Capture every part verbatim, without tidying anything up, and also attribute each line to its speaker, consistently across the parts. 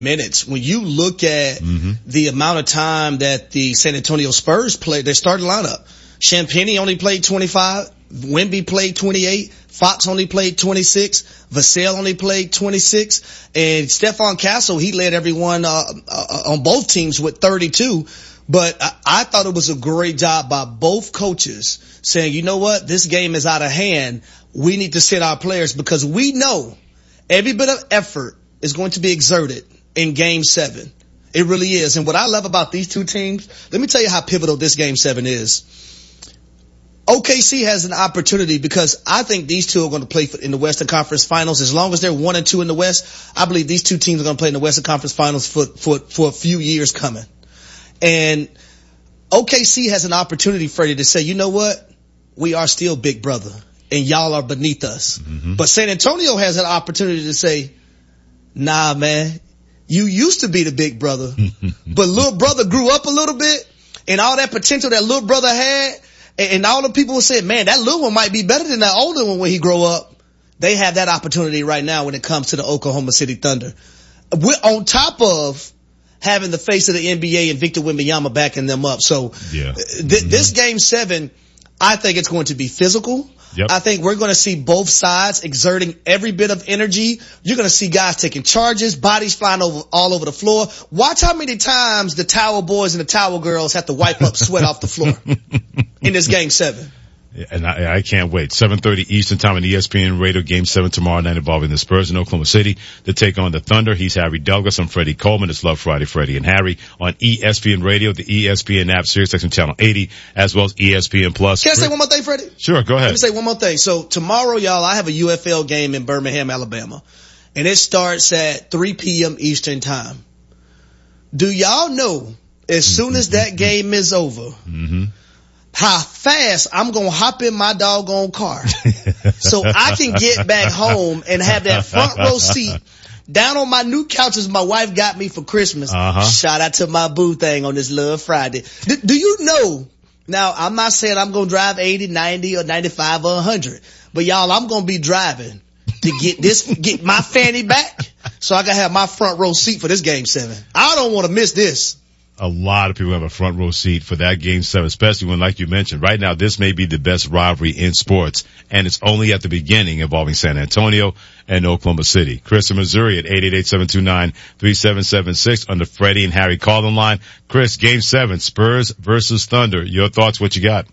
Speaker 1: minutes. When you look at mm-hmm. the amount of time that the San Antonio Spurs played, their starting lineup, Champagnie only played twenty-five, Wemby played twenty-eight, Fox only played twenty-six, Vassell only played twenty-six, and Stephon Castle, he led everyone uh, uh, on both teams with thirty-two. But I, I thought it was a great job by both coaches saying, you know what, this game is out of hand. We need to sit our players because we know every bit of effort is going to be exerted in game seven. It really is. And what I love about these two teams, let me tell you how pivotal this game seven is. O K C has an opportunity because I think these two are going to play in the Western Conference Finals. As long as they're one and two in the West, I believe these two teams are going to play in the Western Conference Finals for, for, for a few years coming. And O K C has an opportunity, Freddie, to say, you know what? We are still big brother and y'all are beneath us. Mm-hmm. But San Antonio has an opportunity to say, nah, man, you used to be the big brother, but little brother grew up a little bit and all that potential that little brother had. And all the people said, man, that little one might be better than that older one when he grow up. They have that opportunity right now when it comes to the Oklahoma City Thunder. We're on top of having the face of the N B A and Victor Wembanyama backing them up. So yeah. th- mm-hmm. this game seven, I think it's going to be physical. Yep. I think we're going to see both sides exerting every bit of energy. You're going to see guys taking charges, bodies flying over all over the floor. Watch how many times the towel boys and the towel girls have to wipe up sweat off the floor in this game seven.
Speaker 2: Yeah, and I, I can't wait. seven thirty Eastern Time on E S P N Radio, Game seven tomorrow night involving the Spurs in Oklahoma City to take on the Thunder. He's Harry Douglas. I'm Freddie Coleman. It's Love Friday, Freddie and Harry on E S P N Radio, the E S P N app, SiriusXM Channel eighty, as well as E S P N Plus.
Speaker 1: Can I say one more thing, Freddie?
Speaker 2: Sure, go ahead.
Speaker 1: Let me say one more thing. So tomorrow, y'all, I have a U F L game in Birmingham, Alabama, and it starts at three p.m. Eastern Time. Do y'all know as soon as that game is over, mm-hmm. how fast I'm going to hop in my doggone car so I can get back home and have that front row seat down on my new couches my wife got me for Christmas. Uh-huh. Shout out to my boo thing on this Love Friday. Do, do you know, now I'm not saying I'm going to drive eighty, ninety or ninety-five or one hundred, but y'all, I'm going to be driving to get this, get my fanny back so I can have my front row seat for this game seven. I don't want to miss this.
Speaker 2: A lot of people have a front row seat for that game seven, especially when, like you mentioned, right now this may be the best rivalry in sports, and it's only at the beginning involving San Antonio and Oklahoma City. Chris in Missouri at eight eight eight, seven two nine, three seven seven six on the Freddie and Harry call-in line. Chris, game seven, Spurs versus Thunder. Your thoughts, what you got?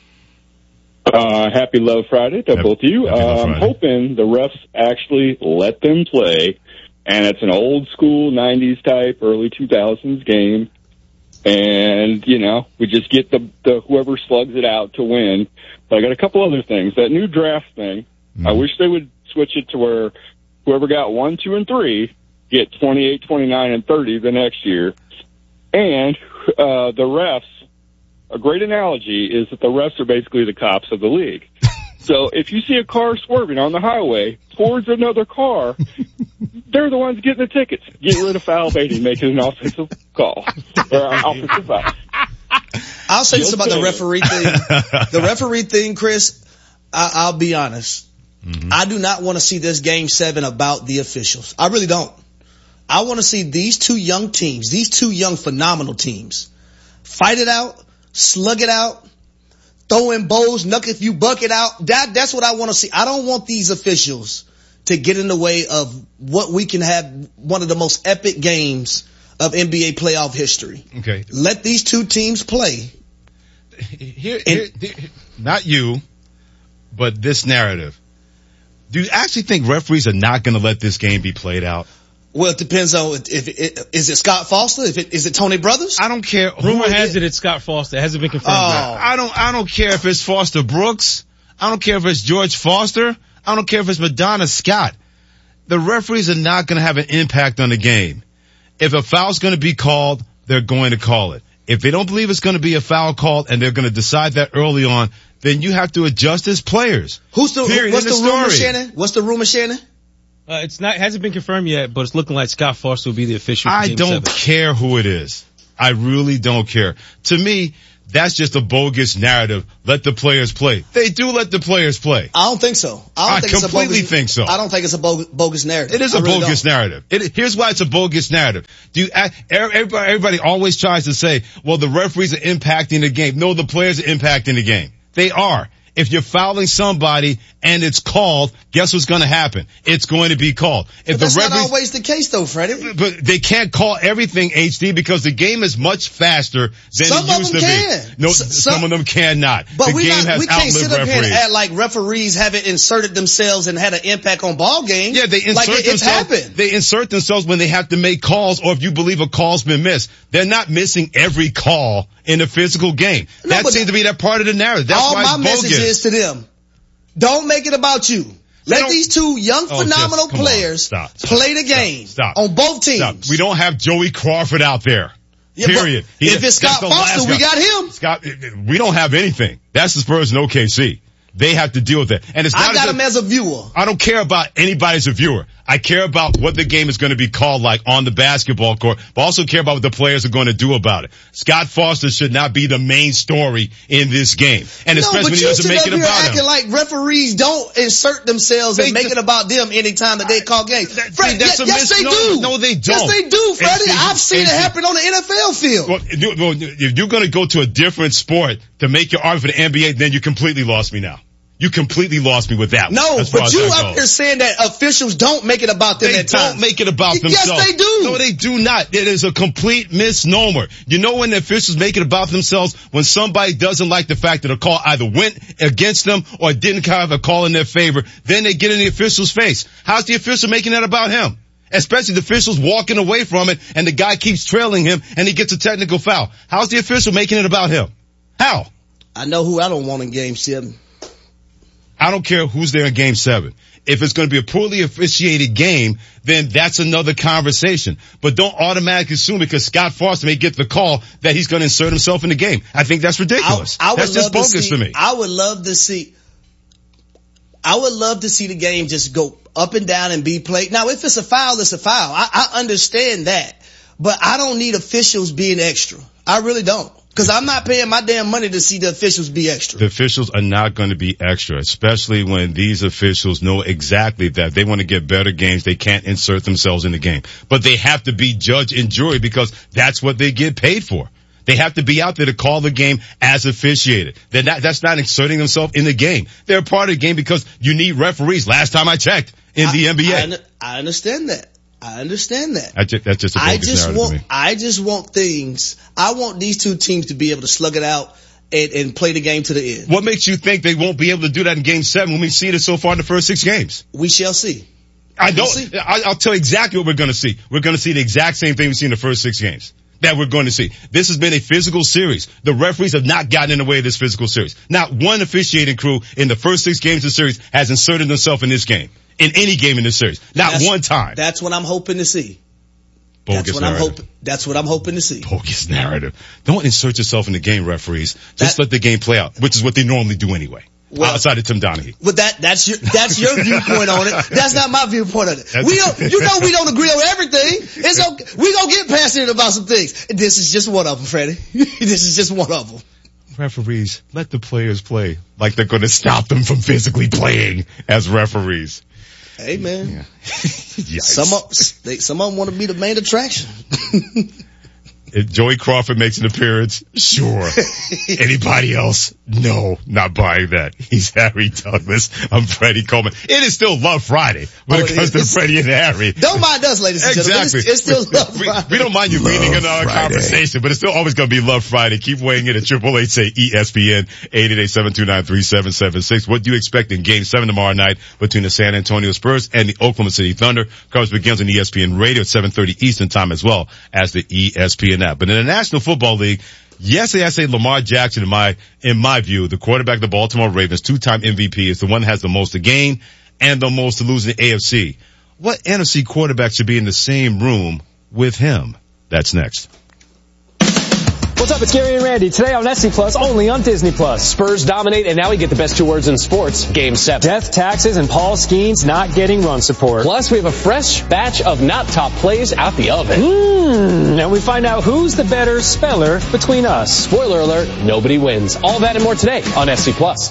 Speaker 3: Uh, happy Love Friday to happy, both of you. Uh, I'm hoping the refs actually let them play, and it's an old school nineties type, early two thousands game. And, you know, we just get the, the whoever slugs it out to win. But I got a couple other things. That new draft thing, mm-hmm. I wish they would switch it to where whoever got one, two, and three get twenty-eight, twenty-nine, and thirty the next year. And uh the refs, a great analogy is that the refs are basically the cops of the league. So if you see a car swerving on the highway towards another car, they're the ones getting the tickets. Get rid of foul baiting, make it an offensive call. Or an offensive foul.
Speaker 1: I'll say this about the referee thing. The referee thing, Chris, I, I'll be honest. Mm-hmm. I do not want to see this game seven about the officials. I really don't. I want to see these two young teams, these two young phenomenal teams, fight it out, slug it out, throw in bows, knuck if you buck it out. That, that's what I want to see. I don't want these officials to get in the way of what we can have one of the most epic games of N B A playoff history.
Speaker 2: Okay.
Speaker 1: Let these two teams play.
Speaker 2: Here, here, here, not you, but this narrative. Do you actually think referees are not going to let this game be played out?
Speaker 1: Well, it depends on if it, is it Scott Foster? If it, is it Tony Brothers?
Speaker 2: I don't care.
Speaker 4: Rumor has it it's Scott Foster. It hasn't been confirmed
Speaker 2: oh,
Speaker 4: yet.
Speaker 2: I don't, I don't care if it's Foster Brooks. I don't care if it's George Foster. I don't care if it's Madonna Scott. The referees are not going to have an impact on the game. If a foul's going to be called, they're going to call it. If they don't believe it's going to be a foul called and they're going to decide that early on, then you have to adjust as players.
Speaker 1: Who's the, Period. what's the, the rumor, Shannon? What's the rumor, Shannon?
Speaker 4: Uh, it's not, hasn't been confirmed yet, but it's looking like Scott Foster will be the official.
Speaker 2: I don't
Speaker 4: seven.
Speaker 2: care who it is. I really don't care. To me, that's just a bogus narrative. Let the players play. They do let the players play.
Speaker 1: I don't think so. I, don't
Speaker 2: I
Speaker 1: think
Speaker 2: completely
Speaker 1: it's a bogus,
Speaker 2: think so.
Speaker 1: I don't think it's a bogus, bogus narrative.
Speaker 2: It is a
Speaker 1: really
Speaker 2: bogus
Speaker 1: don't.
Speaker 2: narrative. It, here's why it's a bogus narrative. Do you, everybody, everybody always tries to say, well, the referees are impacting the game. No, the players are impacting the game. They are. If you're fouling somebody and it's called, guess what's going to happen? It's going to be called. If
Speaker 1: But that's
Speaker 2: the
Speaker 1: not
Speaker 2: referees,
Speaker 1: always the case, though, Freddie.
Speaker 2: but they can't call everything H D because the game is much faster than
Speaker 1: Some
Speaker 2: it
Speaker 1: of
Speaker 2: used
Speaker 1: them
Speaker 2: to
Speaker 1: can.
Speaker 2: be. No,
Speaker 1: S-
Speaker 2: some
Speaker 1: some-
Speaker 2: of them cannot.
Speaker 1: But
Speaker 2: the
Speaker 1: we,
Speaker 2: game
Speaker 1: not,
Speaker 2: has
Speaker 1: we can't sit
Speaker 2: outlived
Speaker 1: up here and
Speaker 2: referees.
Speaker 1: act like referees haven't inserted themselves and had an impact on ball games.
Speaker 2: Yeah, they insert
Speaker 1: like it, it's
Speaker 2: themselves.
Speaker 1: happened.
Speaker 2: They insert themselves when they have to make calls, or if you believe a call's been missed. They're not missing every call in a physical game.
Speaker 1: No,
Speaker 2: that
Speaker 1: but
Speaker 2: seems to be that part of the narrative. That's
Speaker 1: all
Speaker 2: why
Speaker 1: my
Speaker 2: it's
Speaker 1: message
Speaker 2: bogus.
Speaker 1: is to them: don't make it about you. Let
Speaker 2: don't-
Speaker 1: these two young,
Speaker 2: Oh,
Speaker 1: phenomenal
Speaker 2: just- come on.
Speaker 1: players
Speaker 2: Stop, stop,
Speaker 1: play the
Speaker 2: stop,
Speaker 1: game
Speaker 2: stop.
Speaker 1: on both teams.
Speaker 2: Stop. We don't have Joey Crawford out there.
Speaker 1: Yeah, but
Speaker 2: Period. He-
Speaker 1: if it's
Speaker 2: that's
Speaker 1: Scott
Speaker 2: the last
Speaker 1: Foster, we
Speaker 2: guy.
Speaker 1: got him.
Speaker 2: Scott, we don't have anything. That's the Spurs and O K C. They have to deal with that. And it's not
Speaker 1: I got
Speaker 2: as
Speaker 1: him
Speaker 2: if-
Speaker 1: as a viewer.
Speaker 2: I don't care about anybody as a viewer. I care about what the game is going to be called like on the basketball court, but also care about what the players are going to do about it. Scott Foster should not be the main story in this game. And
Speaker 1: No,
Speaker 2: especially
Speaker 1: but
Speaker 2: when he
Speaker 1: you
Speaker 2: doesn't
Speaker 1: sit
Speaker 2: make
Speaker 1: up
Speaker 2: it
Speaker 1: here
Speaker 2: about
Speaker 1: acting
Speaker 2: him.
Speaker 1: like referees don't insert themselves
Speaker 2: They
Speaker 1: and make
Speaker 2: just-
Speaker 1: it about them anytime that they call games.
Speaker 2: That-
Speaker 1: Fred,
Speaker 2: that's
Speaker 1: yes,
Speaker 2: a
Speaker 1: yes they
Speaker 2: misnomer.
Speaker 1: do.
Speaker 2: No, they
Speaker 1: Yes,
Speaker 2: don't.
Speaker 1: they do, Freddie.
Speaker 2: And see-
Speaker 1: I've seen
Speaker 2: and
Speaker 1: it
Speaker 2: see-
Speaker 1: happen on the N F L field.
Speaker 2: Well, you- well, if you're going to go to a different sport to make your argument for the N B A, then you completely lost me now. You completely lost me with that one.
Speaker 1: No,
Speaker 2: as far
Speaker 1: but
Speaker 2: as
Speaker 1: you
Speaker 2: that
Speaker 1: up
Speaker 2: goes.
Speaker 1: here saying that officials don't make it about them
Speaker 2: They
Speaker 1: at
Speaker 2: don't
Speaker 1: times.
Speaker 2: make it about
Speaker 1: Yes,
Speaker 2: themselves.
Speaker 1: they do.
Speaker 2: No, they do not. It is a complete misnomer. You know when the officials make it about themselves? When somebody doesn't like the fact that a call either went against them or didn't have a call in their favor, then they get in the official's face. How's the official making that about him? Especially the official's walking away from it and the guy keeps trailing him and he gets a technical foul. How's the official making it about him? How?
Speaker 1: I know who I don't want in game seven.
Speaker 2: I don't care who's there in game seven. If it's going to be a poorly officiated game, then that's another conversation. But don't automatically assume because Scott Foster may get the call that he's going to insert himself in the game. I think that's ridiculous.
Speaker 1: I, I would
Speaker 2: that's just
Speaker 1: love
Speaker 2: bogus
Speaker 1: to, see,
Speaker 2: to me.
Speaker 1: I would love to see, I would love to see the game just go up and down and be played. Now, if it's a foul, it's a foul. I, I understand that, but I don't need officials being extra. I really don't. Cause I'm not paying my damn money to see the officials be extra.
Speaker 2: The officials are not going to be extra, especially when these officials know exactly that they want to get better games. They can't insert themselves in the game, but they have to be judge and jury because that's what they get paid for. They have to be out there to call the game as officiated. They're not, that's not inserting themselves in the game. They're a part of the game because you need referees. Last time I checked in
Speaker 1: I,
Speaker 2: the N B A.
Speaker 1: I, I understand that. I understand that.
Speaker 2: I just, that's just a bogus
Speaker 1: I just
Speaker 2: narrative
Speaker 1: want,
Speaker 2: to me.
Speaker 1: I just want things, I want these two teams to be able to slug it out and, and play the game to the end.
Speaker 2: What makes you think they won't be able to do that in game seven when we've seen it so far in the first six games?
Speaker 1: We shall see.
Speaker 2: I
Speaker 1: We'll
Speaker 2: don't,
Speaker 1: see.
Speaker 2: I, I'll tell you exactly what we're going to see. We're going to see the exact same thing we've seen in the first six games. That we're going to see. This has been a physical series. The referees have not gotten in the way of this physical series. Not one officiating crew in the first six games of the series has inserted themselves in this game. In any game in this series. Not
Speaker 1: That's-
Speaker 2: one time.
Speaker 1: That's what I'm hoping to see.
Speaker 2: Bogus
Speaker 1: That's what
Speaker 2: narrative.
Speaker 1: I'm hoping. That's what I'm hoping to see.
Speaker 2: Bogus narrative. Don't insert yourself in the game, referees. Just
Speaker 1: That-
Speaker 2: let the game play out, which is what they normally do anyway.
Speaker 1: Well-
Speaker 2: outside of Tim Donaghy.
Speaker 1: But that, that's your, that's your viewpoint on it. That's not my viewpoint on it. We don't, you know we don't agree on everything. It's okay. We gonna get passionate about some things. This is just one of them, Freddie. This is just one of them.
Speaker 2: Referees, let the players play like they're going to stop them from physically playing as referees.
Speaker 1: Hey man.
Speaker 2: Yeah. Yikes.
Speaker 1: Some of, they, some of them want to be the main attraction.
Speaker 2: If Joey Crawford makes an appearance, sure. Anybody else? No, not buying that. He's Harry Douglas. I'm Freddie Coleman. It is still Love Friday when
Speaker 1: Oh,
Speaker 2: it
Speaker 1: it
Speaker 2: comes
Speaker 1: is.
Speaker 2: to Freddie and Harry.
Speaker 1: Don't mind us, ladies and gentlemen.
Speaker 2: Exactly.
Speaker 1: It's, it's still Love
Speaker 2: we,
Speaker 1: Friday.
Speaker 2: we don't mind you leading another
Speaker 5: Friday.
Speaker 2: conversation, but it's still always going to be Love Friday. Keep weighing in at triple eight say E S P N eight eight eight, seven two nine, three seven seven six. What do you expect in Game seven tomorrow night between the San Antonio Spurs and the Oklahoma City Thunder? Coverage begins on E S P N Radio at seven thirty Eastern Time as well as the E S P N app. But in the National Football League, yesterday I say Lamar Jackson, in my, in my view, the quarterback of the Baltimore Ravens, two-time M V P, is the one that has the most to gain and the most to lose in the A F C. What N F C quarterback should be in the same room with him? That's next.
Speaker 5: What's up? It's Gary and Randy. Today on S C Plus, only on Disney Plus. Spurs dominate, and now we get the best two words in sports. Game seven. Death, taxes, and Paul Skeens not getting run support. Plus, we have a fresh batch of not top plays out the oven. Mmm. And we find out who's the better speller between us. Spoiler alert, nobody wins. All that and more today on S C Plus.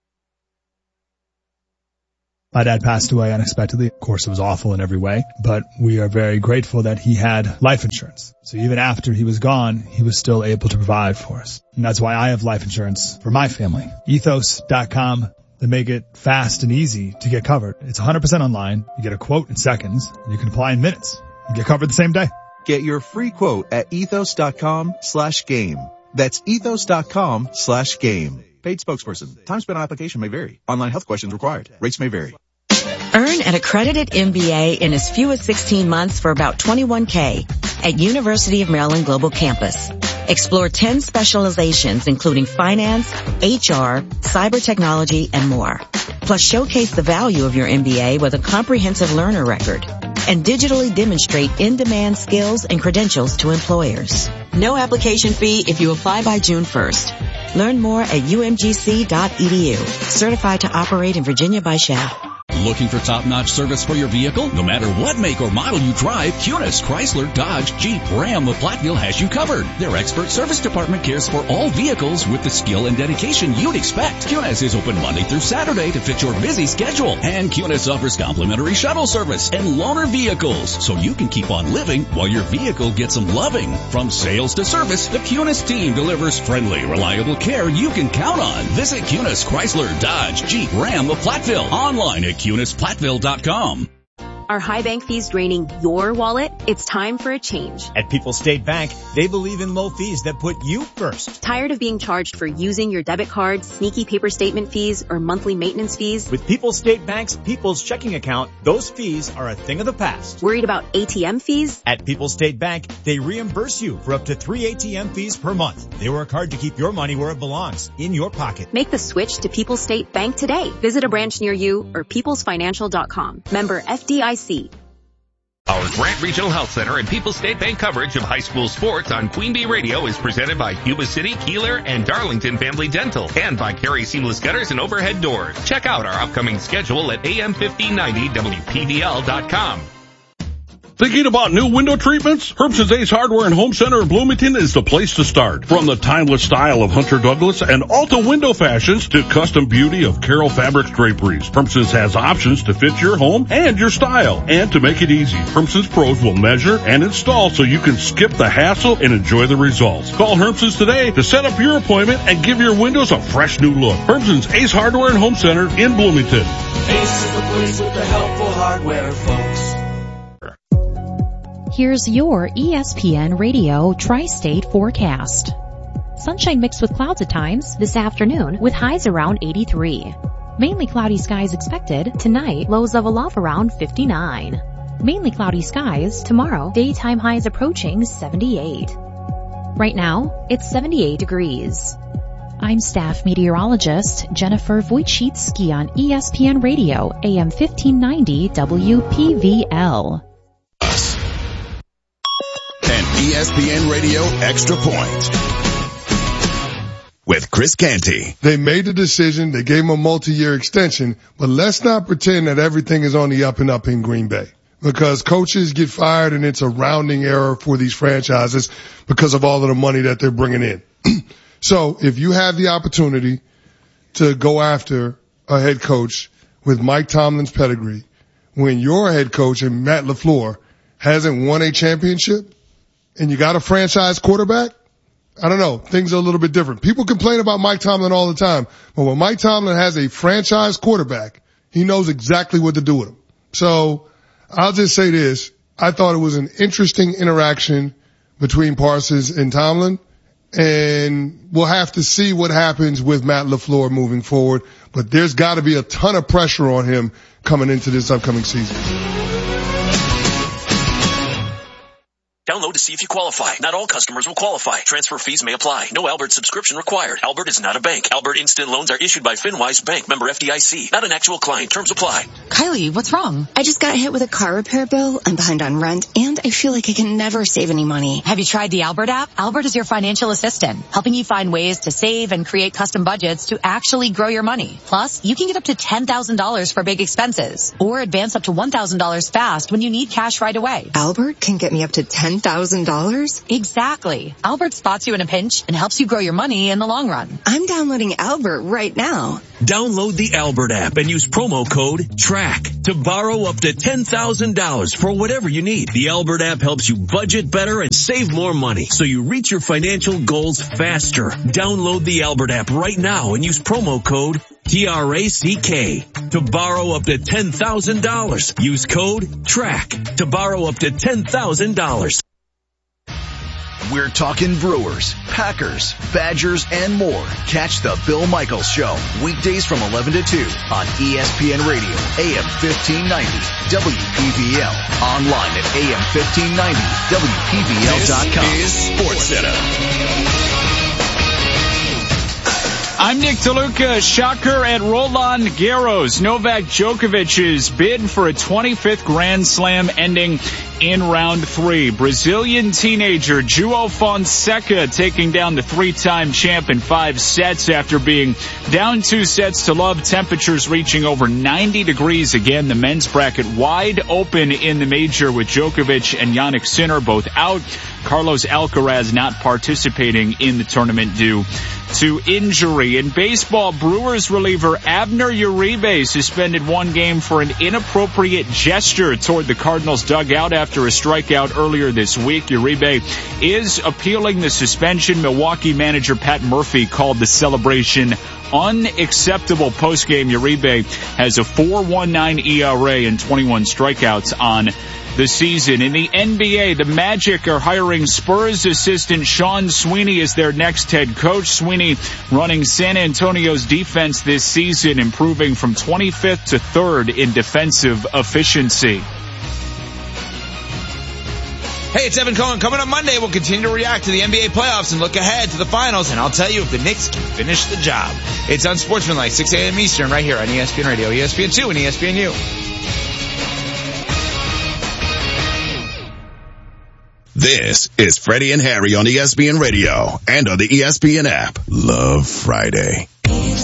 Speaker 6: My dad passed away unexpectedly. Of course, it was awful in every way, but we are very grateful that he had life insurance. So even after he was gone, he was still able to provide for us. And that's why I have life insurance for my family. Ethos dot com. They make it fast and easy to get covered. It's one hundred percent online. You get a quote in seconds, and you can apply in minutes and get covered the same day.
Speaker 7: Get your free quote at ethos dot com slash game. That's ethos dot com slash game. Paid spokesperson. Time spent on application may vary. Online health questions required. Rates may vary.
Speaker 8: Earn an accredited M B A in as few as sixteen months for about twenty-one K at University of Maryland Global Campus. Explore ten specializations including finance, H R, cyber technology, and more. Plus showcase the value of your M B A with a comprehensive learner record and digitally demonstrate in-demand skills and credentials to employers. No application fee if you apply by June first. Learn more at U M G C dot E D U. Certified to operate in Virginia by S H A B.
Speaker 9: Looking for top-notch service for your vehicle? No matter what make or model you drive, Cunis, Chrysler, Dodge, Jeep, Ram of Platteville has you covered. Their expert service department cares for all vehicles with the skill and dedication you'd expect. Cunis is open Monday through Saturday to fit your busy schedule. And Cunis offers complimentary shuttle service and loaner vehicles, so you can keep on living while your vehicle gets some loving. From sales to service, the Cunis team delivers friendly, reliable care you can count on. Visit Cunis, Chrysler, Dodge, Jeep, Ram of Platteville. Online at Cunis Platteville dot com.
Speaker 10: Are high bank fees draining your wallet? It's time for a change.
Speaker 11: At People's State Bank, they believe in low fees that put you first.
Speaker 10: Tired of being charged for using your debit card, sneaky paper statement fees, or monthly maintenance fees?
Speaker 11: With People's State Bank's People's Checking Account, those fees are a thing of the past.
Speaker 10: Worried about A T M fees?
Speaker 11: At People's State Bank, they reimburse you for up to three A T M fees per month. They work hard to keep your money where it belongs, in your pocket.
Speaker 10: Make the switch to People's State Bank today. Visit a branch near you or peoples financial dot com. Member F D I C.
Speaker 12: Our Grant Regional Health Center and People's State Bank coverage of high school sports on Queen Bee Radio is presented by Yuba City, Keeler, and Darlington Family Dental, and by Carey Seamless Gutters and Overhead Doors. Check out our upcoming schedule at A M fifteen ninety W P V L dot com.
Speaker 13: Thinking about new window treatments? Herbson's Ace Hardware and Home Center in Bloomington is the place to start. From the timeless style of Hunter Douglas and Alta window fashions to custom beauty of Carroll Fabrics draperies, Herbson's has options to fit your home and your style. And to make it easy, Herbson's pros will measure and install so you can skip the hassle and enjoy the results. Call Herbson's today to set up your appointment and give your windows a fresh new look. Herbson's Ace Hardware and Home Center in Bloomington.
Speaker 14: Ace is the place with the helpful hardware, folks.
Speaker 15: Here's your E S P N Radio Tri-State forecast. Sunshine mixed with clouds at times this afternoon with highs around eighty-three. Mainly cloudy skies expected tonight, lows level off around fifty-nine. Mainly cloudy skies tomorrow, daytime highs approaching seventy-eight. Right now, it's seventy-eight degrees. I'm staff meteorologist Jennifer Wojcicki on E S P N Radio, A M fifteen ninety W P V L.
Speaker 16: E S P N Radio Extra Point with Chris Canty.
Speaker 17: They made the decision. They gave him a multi-year extension, but let's not pretend that everything is on the up and up in Green Bay, because coaches get fired and it's a rounding error for these franchises because of all of the money that they're bringing in. So if you have the opportunity to go after a head coach with Mike Tomlin's pedigree, when your head coach and Matt LaFleur hasn't won a championship, and you got a franchise quarterback, I don't know, things are a little bit different. People complain about Mike Tomlin all the time, but when Mike Tomlin has a franchise quarterback, he knows exactly what to do with him. So I'll just say this. I thought it was an interesting interaction between Parsons and Tomlin, and we'll have to see what happens with Matt LaFleur moving forward, but there's got to be a ton of pressure on him coming into this upcoming season.
Speaker 18: Download to see if you qualify. Not all customers will qualify. Transfer fees may apply. No Albert subscription required. Albert is not a bank. Albert Instant Loans are issued by FinWise Bank, member F D I C. Not an actual client. Terms apply.
Speaker 19: Kylie, what's wrong? I just got hit with a car repair bill. I'm behind on rent, and I feel like I can never save any money.
Speaker 20: Have you tried the Albert app? Albert is your financial assistant, helping you find ways to save and create custom budgets to actually grow your money. Plus, you can get up to ten thousand dollars for big expenses, or advance up to one thousand dollars fast when you need cash right away.
Speaker 19: Albert can get me up to ten thousand dollars?
Speaker 20: Exactly. Albert spots you in a pinch and helps you grow your money in the long run.
Speaker 19: I'm downloading Albert right now.
Speaker 18: Download the Albert app and use promo code TRACK to borrow up to ten thousand dollars for whatever you need. The Albert app helps you budget better and save more money so you reach your financial goals faster. Download the Albert app right now and use promo code T R A C K to borrow up to ten thousand dollars. Use code TRACK to borrow up to ten thousand dollars.
Speaker 16: We're talking Brewers, Packers, Badgers, and more. Catch the Bill Michaels Show weekdays from eleven to two on E S P N Radio, A M fifteen ninety, W P V L. Online at A M fifteen ninety, W P V L dot com.
Speaker 21: This is Sports Center.
Speaker 22: I'm Nick DeLuca. Shocker at Roland Garros. Novak Djokovic's bid for a twenty-fifth Grand Slam ending in round three. Brazilian teenager João Fonseca taking down the three-time champ in five sets after being down two sets to love. Temperatures reaching over ninety degrees again. The men's bracket wide open in the major with Djokovic and Jannik Sinner both out. Carlos Alcaraz not participating in the tournament due to injury. In baseball, Brewers reliever Abner Uribe suspended one game for an inappropriate gesture toward the Cardinals dugout after a strikeout earlier this week. Uribe is appealing the suspension. Milwaukee manager Pat Murphy called the celebration unacceptable. Postgame, Uribe has a four point one nine E R A and twenty-one strikeouts on the season. In the N B A, the Magic are hiring Spurs assistant Sean Sweeney as their next head coach. Sweeney running San Antonio's defense this season, improving from twenty-fifth to third in defensive efficiency.
Speaker 23: Hey, it's Evan Cohen. Coming up Monday, we'll continue to react to the N B A playoffs and look ahead to the finals, and I'll tell you if the Knicks can finish the job. It's Unsportsmanlike, six a.m. Eastern, right here on E S P N Radio, E S P N two, and E S P N U.
Speaker 16: This is Freddie and Harry on E S P N Radio and on the E S P N app. Love Friday.